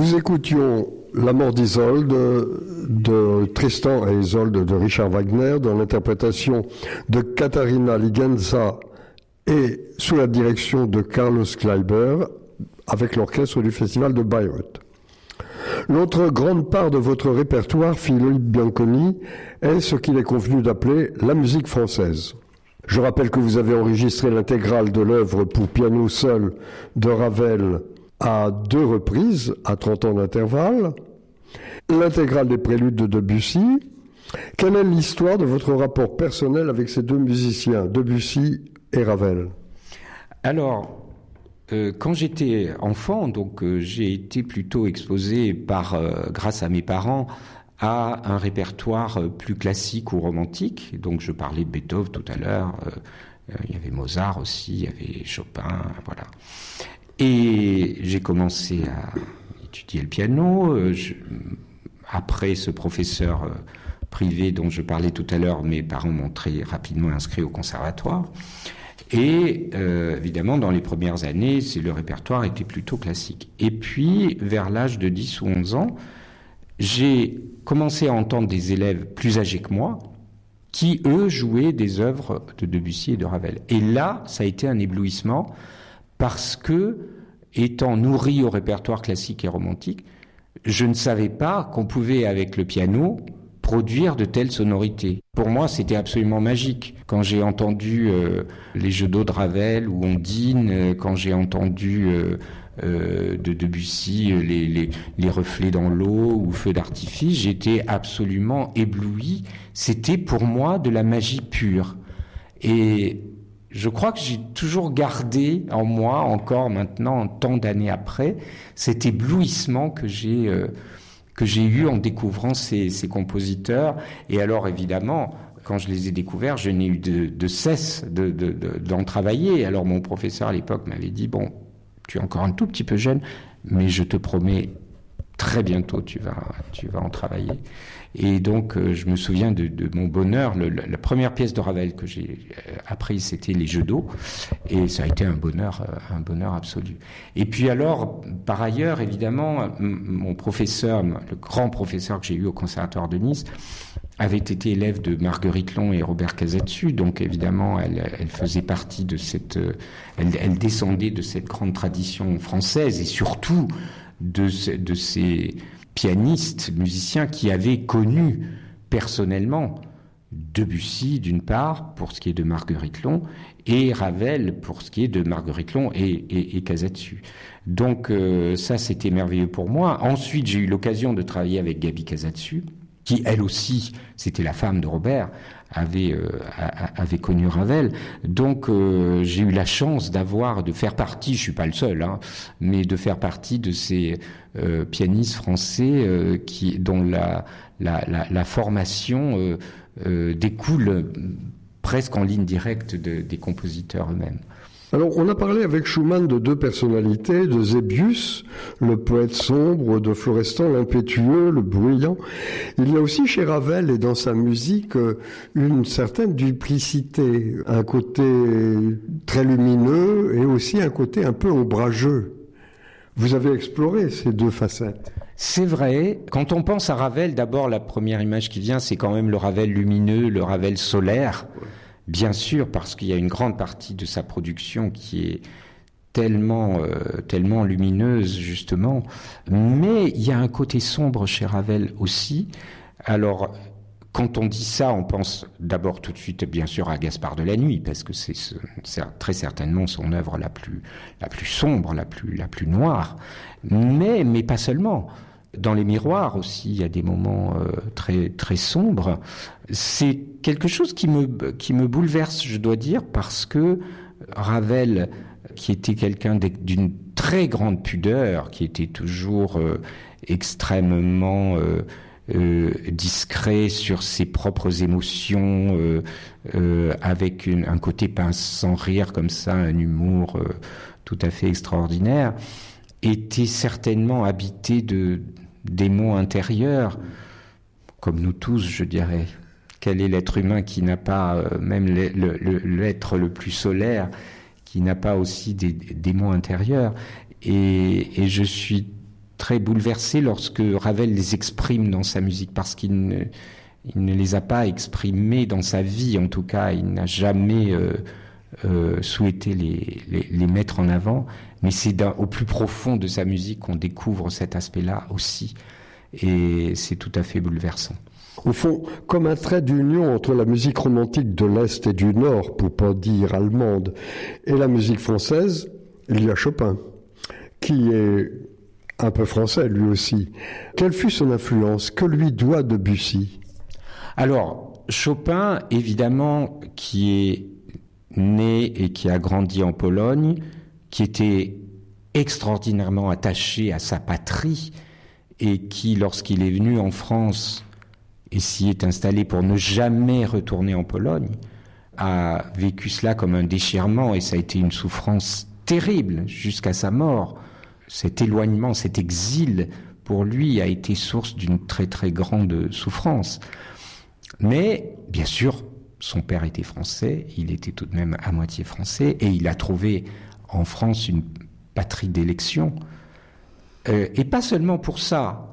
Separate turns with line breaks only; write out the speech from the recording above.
Nous écoutions La mort d'Isolde de Tristan et Isolde de Richard Wagner dans l'interprétation de Katharina Ligenza et sous la direction de Carlos Kleiber avec l'orchestre du Festival de Bayreuth. L'autre grande part de votre répertoire, Philippe Bianconi, est ce qu'il est convenu d'appeler la musique française. Je rappelle que vous avez enregistré l'intégrale de l'œuvre pour piano seul de Ravel à 2 reprises, à 30 ans d'intervalle, l'intégrale des préludes de Debussy. Quelle est l'histoire de votre rapport personnel avec ces 2 musiciens, Debussy et Ravel?
Alors, quand j'étais enfant, donc j'ai été plutôt exposé grâce à mes parents, à un répertoire plus classique ou romantique. Donc je parlais de Beethoven tout à l'heure, il y avait Mozart aussi, il y avait Chopin, voilà. Et j'ai commencé à étudier le piano. Après ce professeur privé dont je parlais tout à l'heure, mes parents m'ont très rapidement inscrit au conservatoire. Et évidemment, dans les premières années, le répertoire était plutôt classique. Et puis, vers l'âge de 10 ou 11 ans, j'ai commencé à entendre des élèves plus âgés que moi qui, eux, jouaient des œuvres de Debussy et de Ravel. Et là, ça a été un éblouissement parce que, étant nourri au répertoire classique et romantique, je ne savais pas qu'on pouvait, avec le piano, produire de telles sonorités. Pour moi, c'était absolument magique. Quand j'ai entendu les jeux d'eau de Ravel ou Ondine, quand j'ai entendu de Debussy les reflets dans l'eau ou feux d'artifice, j'étais absolument ébloui. C'était pour moi de la magie pure. Et je crois que j'ai toujours gardé en moi, encore maintenant, tant d'années après, cet éblouissement que j'ai eu en découvrant ces compositeurs. Et alors, évidemment, quand je les ai découverts, je n'ai eu de cesse d'en travailler. Alors, mon professeur à l'époque m'avait dit, bon, tu es encore un tout petit peu jeune, mais je te promets, très bientôt, tu vas en travailler. Et donc, je me souviens de mon bonheur. La première pièce de Ravel que j'ai apprise, c'était Les Jeux d'eau. Et ça a été un bonheur absolu. Et puis alors, par ailleurs, évidemment, mon professeur, le grand professeur que j'ai eu au Conservatoire de Nice, avait été élève de Marguerite Long et Robert Casadesus. Donc, évidemment, elle faisait partie de elle descendait de cette grande tradition française et surtout de ces pianistes, musiciens qui avaient connu personnellement Debussy d'une part pour ce qui est de Marguerite Long et Ravel pour ce qui est de Marguerite Long et Casadesus. Donc ça c'était merveilleux pour moi. Ensuite j'ai eu l'occasion de travailler avec Gaby Casadesus qui elle aussi, c'était la femme de Robert, avait connu Ravel. Donc j'ai eu la chance de faire partie, je suis pas le seul, mais de faire partie de ces pianistes français dont la formation découle presque en ligne directe des compositeurs eux-mêmes.
Alors, on a parlé avec Schumann de 2 personnalités, de Zébius, le poète sombre, de Florestan, l'impétueux, le bruyant. Il y a aussi chez Ravel et dans sa musique une certaine duplicité, un côté très lumineux et aussi un côté un peu ombrageux. Vous avez exploré ces 2 facettes.
C'est vrai. Quand on pense à Ravel, d'abord, la première image qui vient, c'est quand même le Ravel lumineux, le Ravel solaire. Ouais. Bien sûr, parce qu'il y a une grande partie de sa production qui est tellement lumineuse, justement. Mais il y a un côté sombre chez Ravel aussi. Alors, quand on dit ça, on pense d'abord tout de suite, bien sûr, à Gaspard de la Nuit, parce que c'est très certainement son œuvre la plus sombre, la plus noire. Mais pas seulement. Dans les miroirs aussi, il y a des moments très très sombres. C'est quelque chose qui me bouleverse, je dois dire, parce que Ravel, qui était quelqu'un d'une très grande pudeur, qui était toujours extrêmement discret sur ses propres émotions, avec un côté pince sans rire comme ça, un humour tout à fait extraordinaire, était certainement habité de démons intérieurs, comme nous tous, je dirais. Quel est l'être humain qui n'a pas, même l'être le plus solaire, qui n'a pas aussi des démons intérieurs? Et je suis très bouleversé lorsque Ravel les exprime dans sa musique, parce qu'il ne les a pas exprimés dans sa vie, en tout cas, il n'a jamais souhaité les mettre en avant, mais c'est au plus profond de sa musique qu'on découvre cet aspect-là aussi, et c'est tout à fait bouleversant.
Au fond, comme un trait d'union entre la musique romantique de l'Est et du Nord, pour pas dire allemande, et la musique française, il y a Chopin, qui est un peu français lui aussi. Quelle fut son influence? Que lui doit Debussy?
Alors, Chopin, évidemment, qui est né et qui a grandi en Pologne, qui était extraordinairement attaché à sa patrie et qui, lorsqu'il est venu en France et s'y est installé pour ne jamais retourner en Pologne, a vécu cela comme un déchirement et ça a été une souffrance terrible jusqu'à sa mort. Cet éloignement, cet exil, pour lui, a été source d'une très très grande souffrance. Mais, bien sûr, son père était français, il était tout de même à moitié français, et il a trouvé en France une patrie d'élection. Et pas seulement pour ça.